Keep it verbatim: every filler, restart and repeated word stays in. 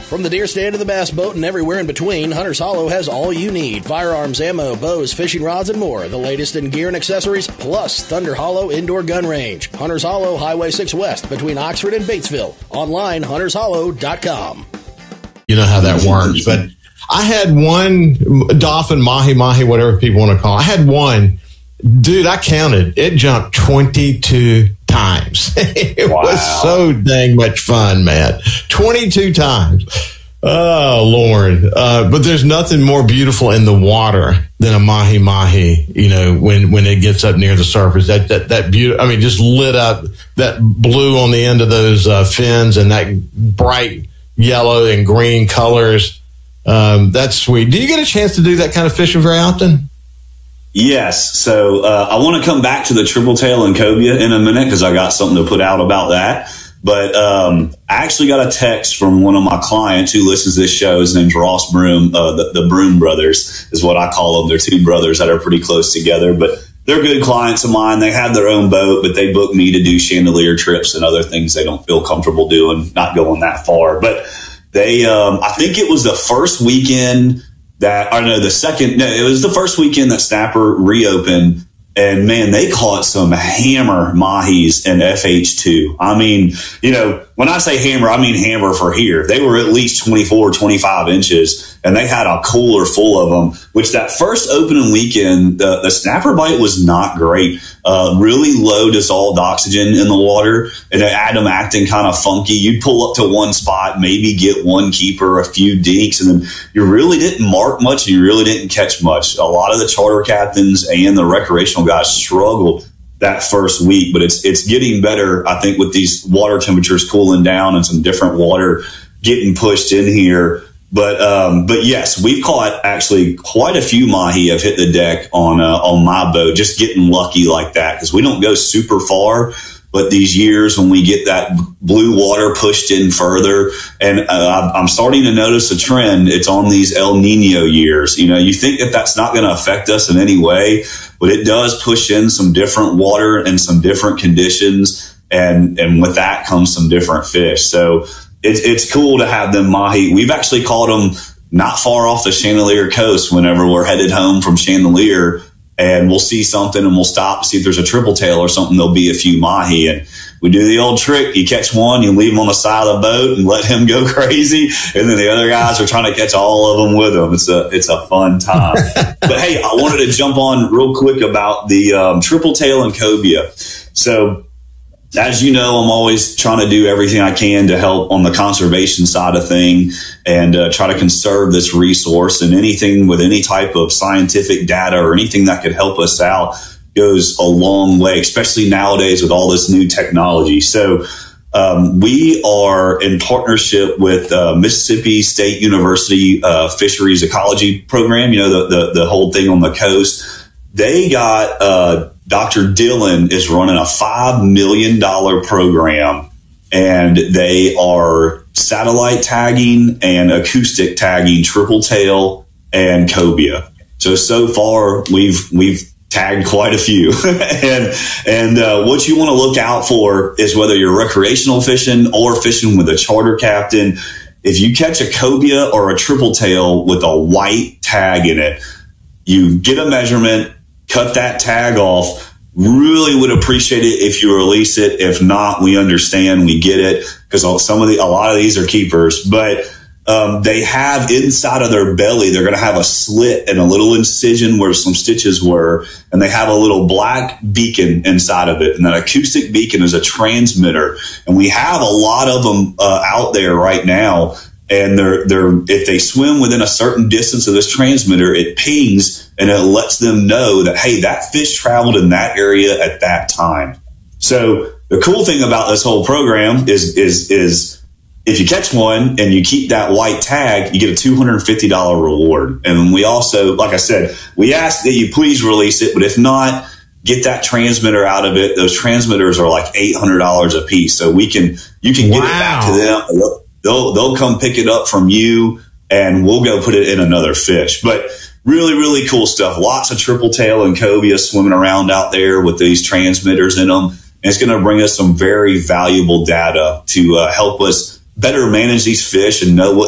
From the deer stand to the bass boat and everywhere in between, Hunter's Hollow has all you need. Firearms, ammo, bows, fishing rods, and more. The latest in gear and accessories, plus Thunder Hollow Indoor Gun Range. Hunter's Hollow, Highway six West, between Oxford and Batesville. Online, hunters hollow dot com. You know how that works, but I had one dolphin, mahi, mahi, whatever people want to call it. I had one. Dude, I counted. It jumped twenty-two times. It wow. was so dang much fun, man. twenty-two times. Oh, Lord. Uh, but there's nothing more beautiful in the water than a mahi-mahi, you know, when, when it gets up near the surface. That, that, that beauty, I mean, just lit up, that blue on the end of those uh, fins and that bright yellow and green colors. Um, that's sweet. Do you get a chance to do that kind of fishing very often? Yes. So uh, I want to come back to the triple tail and cobia in a minute because I got something to put out about that. But um, I actually got a text from one of my clients who listens to this show. His name's Ross Broom. Uh, the, the Broom Brothers is what I call them. They're two brothers that are pretty close together. But they're good clients of mine. They have their own boat, but they book me to do chandelier trips and other things they don't feel comfortable doing, not going that far. But they, um, I think it was the first weekend that, I know the second, no, it was the first weekend that Snapper reopened. And man, they caught some hammer mahis in F H two. I mean, you know, when I say hammer, I mean hammer for here. They were at least twenty-four, twenty-five inches, and they had a cooler full of them, which that first opening weekend, the, the snapper bite was not great. Uh, really low dissolved oxygen in the water, and it had them acting kind of funky. You'd pull up to one spot, maybe get one keeper, a few dinks, and then you really didn't mark much, and you really didn't catch much. A lot of the charter captains and the recreational guys struggled that first week, but it's it's getting better, I think, with these water temperatures cooling down and some different water getting pushed in here. But um, but yes, we've caught actually quite a few mahi have hit the deck on uh, on my boat, just getting lucky like that because we don't go super far. But these years when we get that blue water pushed in further, and uh, I'm starting to notice a trend. It's on these El Nino years. You know, you think that that's not going to affect us in any way, but it does push in some different water and some different conditions, and and with that comes some different fish. So it's it's cool to have them mahi. We've actually caught them not far off the Chandelier coast whenever we're headed home from Chandelier. And we'll see something and we'll stop, see if there's a triple tail or something. There'll be a few mahi. And we do the old trick. You catch one, you leave him on the side of the boat and let him go crazy. And then the other guys are trying to catch all of them with them. It's a, it's a fun time. But hey, I wanted to jump on real quick about the um, triple tail and cobia. So as you know, I'm always trying to do everything I can to help on the conservation side of thing and uh, try to conserve this resource, and anything with any type of scientific data or anything that could help us out goes a long way, especially nowadays with all this new technology. So um, we are in partnership with uh, Mississippi State University uh, Fisheries Ecology Program, you know, the, the, the whole thing on the coast. They got uh Doctor Dillon is running a five million dollars program, and they are satellite tagging and acoustic tagging triple tail and cobia. So, so far we've, we've tagged quite a few. and, and, uh, what you want to look out for is whether you're recreational fishing or fishing with a charter captain. If you catch a cobia or a triple tail with a white tag in it, you get a measurement, cut that tag off. Really would appreciate it if you release it. If not, we understand, we get it, because some of the, a lot of these are keepers, but um, they have inside of their belly, they're going to have a slit and a little incision where some stitches were, and they have a little black beacon inside of it. And that acoustic beacon is a transmitter, and we have a lot of them uh, out there right now. And they're, they're, if they swim within a certain distance of this transmitter, it pings and it lets them know that, hey, that fish traveled in that area at that time. So the cool thing about this whole program is, is, is if you catch one and you keep that white tag, you get a two hundred fifty dollars reward. And we also, like I said, we ask that you please release it, but if not, get that transmitter out of it. Those transmitters are like eight hundred dollars a piece. So we can, you can get wow. it back to them. They'll, they'll come pick it up from you, and we'll go put it in another fish. But really, really cool stuff. Lots of triple tail and cobia swimming around out there with these transmitters in them. And it's going to bring us some very valuable data to uh, help us better manage these fish and know what